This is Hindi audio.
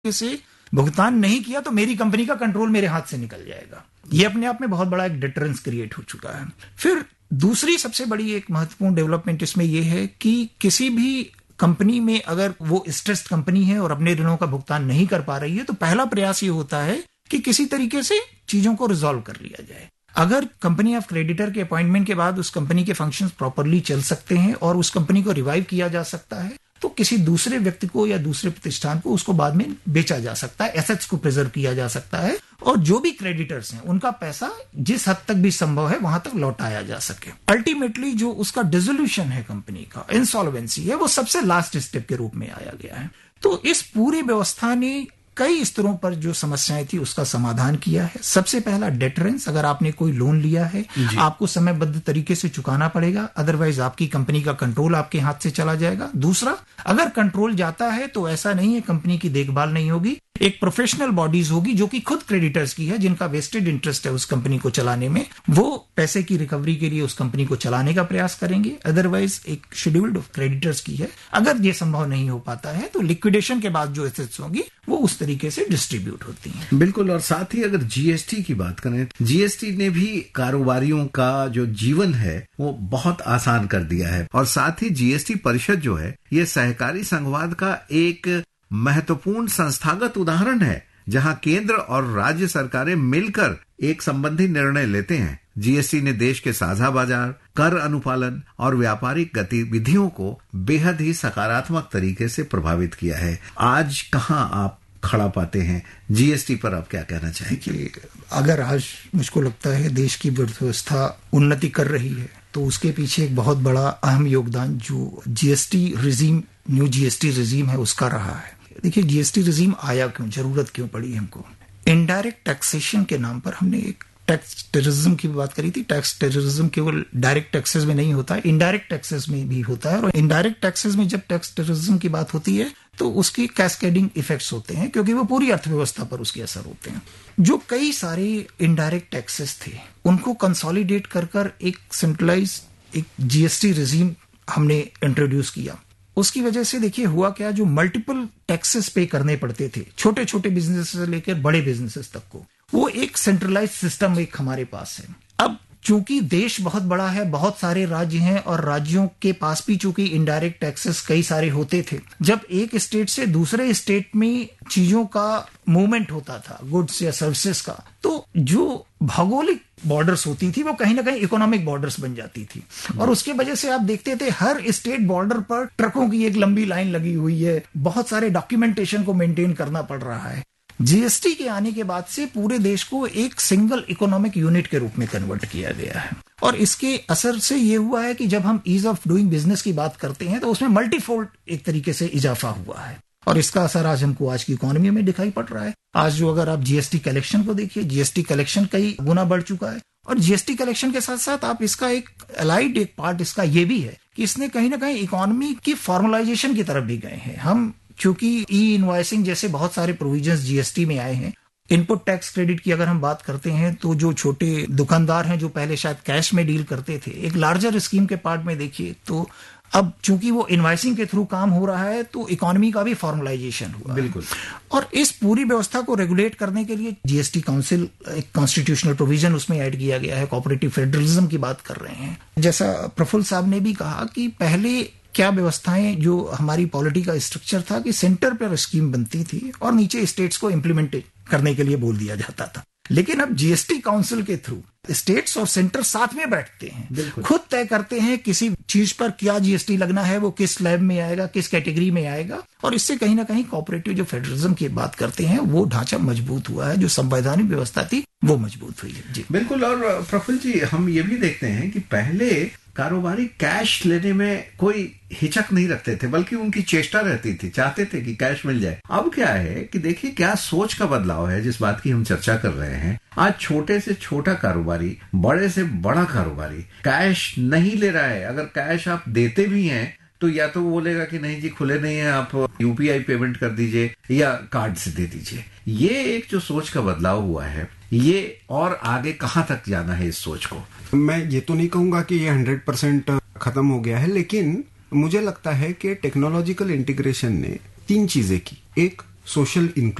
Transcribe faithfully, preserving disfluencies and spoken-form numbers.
से भुगतान नहीं किया तो मेरी कंपनी का कंट्रोल मेरे हाथ से निकल जाएगा। ये अपने आप में बहुत बड़ा एक डिटरेंस क्रिएट हो चुका है। फिर दूसरी सबसे बड़ी एक महत्वपूर्ण डेवलपमेंट इसमें यह है कि किसी भी कंपनी में अगर वो स्ट्रेस्ड कंपनी है और अपने ऋणों का भुगतान नहीं कर पा रही है तो पहला प्रयास ये होता है कि किसी तरीके से चीजों को रिजॉल्व कर लिया जाए। अगर कंपनी ऑफ क्रेडिटर के अपॉइंटमेंट के बाद उस कंपनी के फंक्शंस प्रॉपरली चल सकते हैं और उस कंपनी को रिवाइव किया जा सकता है तो किसी दूसरे व्यक्ति को या दूसरे प्रतिष्ठान को उसको बाद में बेचा जा सकता है, एसेट्स को प्रिजर्व किया जा सकता है और जो भी क्रेडिटर्स हैं उनका पैसा जिस हद तक भी संभव है वहां तक लौटाया जा सके। अल्टीमेटली जो उसका डिसोल्यूशन है कंपनी का, इंसॉल्वेंसी है, वो सबसे लास्ट स्टेप के रूप में आया गया है। तो इस पूरी व्यवस्था ने कई स्तरों पर जो समस्याएं थी उसका समाधान किया है। सबसे पहला डेटरेंस, अगर आपने कोई लोन लिया है आपको समयबद्ध तरीके से चुकाना पड़ेगा, अदरवाइज आपकी कंपनी का कंट्रोल आपके हाथ से चला जाएगा। दूसरा, अगर कंट्रोल जाता है तो ऐसा नहीं है कंपनी की देखभाल नहीं होगी, एक प्रोफेशनल बॉडीज होगी जो कि खुद क्रेडिटर्स की है, जिनका वेस्टेड इंटरेस्ट है उस कंपनी को चलाने में, वो पैसे की रिकवरी के लिए उस कंपनी को चलाने का प्रयास करेंगे। अदरवाइज एक शेड्यूल्ड ऑफ क्रेडिटर्स की है, अगर ये संभव नहीं हो पाता है तो लिक्विडेशन के बाद जो एसेट्स होंगी वो उस तरीके से डिस्ट्रीब्यूट होती हैं। बिल्कुल। और साथ ही अगर जीएसटी की बात करें, जीएसटी ने भी कारोबारियों का जो जीवन है वो बहुत आसान कर दिया है और साथ ही जीएसटी परिषद जो है ये सहकारी संघवाद का एक महत्वपूर्ण संस्थागत उदाहरण है जहां केंद्र और राज्य सरकारें मिलकर एक संबंधी निर्णय लेते हैं। जीएसटी ने देश के साझा बाजार, कर अनुपालन और व्यापारिक गतिविधियों को बेहद ही सकारात्मक तरीके से प्रभावित किया है। आज कहां आप खड़ा पाते हैं जीएसटी पर, आप क्या कहना चाहेंगे? अगर आज मुझको लगता है देश की व्यवस्था उन्नति कर रही है तो उसके पीछे एक बहुत बड़ा अहम योगदान जो GST regime, new GST regime है उसका रहा है। देखिए जीएसटी रिजीम आया क्यों, जरूरत क्यों पड़ी हमको? इनडायरेक्ट टैक्सेशन के नाम पर हमने एक टैक्स टेररिज्म की बात करी थी। टैक्स टेररिज्म केवल डायरेक्ट टैक्सेस में नहीं होता है, इनडायरेक्ट टैक्सेस में भी होता है और इनडायरेक्ट टैक्सेस में जब टैक्स टेररिज्म की बात होती है तो उसकी कैस्केडिंग इफेक्ट्स होते हैं क्योंकि वो पूरी अर्थव्यवस्था पर उसके असर होते हैं। जो कई सारे इनडायरेक्ट टैक्सेस थे उनको कंसोलिडेट कर कर एक सेंट्रलाइज एक जीएसटी रिजीम हमने इंट्रोड्यूस किया। उसकी वजह से देखिए हुआ क्या, जो मल्टीपल टैक्सेस पे करने पड़ते थे छोटे छोटे बिजनेस से लेकर बड़े बिजनेसेस तक को, वो एक सेंट्रलाइज सिस्टम एक हमारे पास है। अब चूंकि देश बहुत बड़ा है, बहुत सारे राज्य हैं और राज्यों के पास भी चूंकि इनडायरेक्ट टैक्सेस कई सारे होते थे, जब एक स्टेट से दूसरे स्टेट में चीजों का मूवमेंट होता था, गुड्स या सर्विसेज का, तो जो भौगोलिक बॉर्डर्स होती थी वो कहीं ना कहीं इकोनॉमिक बॉर्डर्स बन जाती थी और उसके वजह से आप देखते थे हर स्टेट बॉर्डर पर ट्रकों की एक लंबी लाइन लगी हुई है, बहुत सारे डॉक्यूमेंटेशन को मेंटेन करना पड़ रहा है। जीएसटी के आने के बाद से पूरे देश को एक सिंगल इकोनॉमिक यूनिट के रूप में कन्वर्ट किया गया है और इसके असर से ये हुआ है कि जब हम ईज ऑफ डूइंग बिजनेस की बात करते हैं तो उसमें मल्टीफोल्ड एक तरीके से इजाफा हुआ है और इसका असर आज हमको आज की इकोनॉमी में दिखाई पड़ रहा है। आज जो अगर आप जीएसटी कलेक्शन को देखिए, जीएसटी कलेक्शन कई गुना बढ़ चुका है और जीएसटी कलेक्शन के साथ साथ आप इसका एक अलाइड एक पार्ट इसका ये भी है कि इसने कहीं ना कहीं इकोनॉमी की फॉर्मलाइजेशन की तरफ भी गए हैं हम, क्योंकि ई इनवॉइसिंग जैसे बहुत सारे प्रोविजंस जीएसटी में आए हैं। इनपुट टैक्स क्रेडिट की अगर हम बात करते हैं तो जो छोटे दुकानदार हैं जो पहले शायद कैश में डील करते थे, एक लार्जर स्कीम के पार्ट में देखिए तो अब चूंकि वो इनवॉइसिंग के थ्रू काम हो रहा है तो इकोनॉमी का भी फॉर्मलाइजेशन हुआ। बिल्कुल। और इस पूरी व्यवस्था को रेगुलेट करने के लिए जीएसटी काउंसिल एक कॉन्स्टिट्यूशनल प्रोविजन उसमें ऐड किया गया है। कोऑपरेटिव फेडरलिज्म की बात कर रहे हैं, जैसा प्रफुल्ल साहब ने भी कहा कि पहले क्या व्यवस्थाएं जो हमारी पॉलिटी का स्ट्रक्चर था कि सेंटर पर स्कीम बनती थी और नीचे स्टेट्स को इम्प्लीमेंट करने के लिए बोल दिया जाता था, लेकिन अब जीएसटी काउंसिल के थ्रू स्टेट्स और सेंटर साथ में बैठते हैं, खुद तय करते हैं किसी चीज पर क्या जीएसटी लगना है, वो किस स्लैब में आएगा, किस कैटेगरी में आएगा और इससे कहीं ना कहीं कोऑपरेटिव जो फेडरलिज्म की बात करते हैं वो ढांचा मजबूत हुआ है, जो संवैधानिक व्यवस्था थी वो मजबूत हुई है। जी बिल्कुल। और प्रफुल्ल जी, हम ये भी देखते हैं कि पहले कारोबारी कैश लेने में कोई हिचक नहीं रखते थे, बल्कि उनकी चेष्टा रहती थी, चाहते थे कि कैश मिल जाए। अब क्या है कि देखिए क्या सोच का बदलाव है जिस बात की हम चर्चा कर रहे हैं। आज छोटे से छोटा कारोबारी, बड़े से बड़ा कारोबारी कैश नहीं ले रहा है। अगर कैश आप देते भी हैं तो या तो वो बोलेगा कि नहीं जी खुले नहीं है, आप यूपीआई पेमेंट कर दीजिए या कार्ड से दे दीजिए। ये एक जो सोच का बदलाव हुआ है, ये और आगे कहाँ तक जाना है इस सोच को? मैं ये तो नहीं कहूंगा कि ये हंड्रेड परसेंट खत्म हो गया है, लेकिन मुझे लगता है कि टेक्नोलॉजिकल इंटीग्रेशन ने तीन चीजें की। एक, सोशल इंक्लूजन।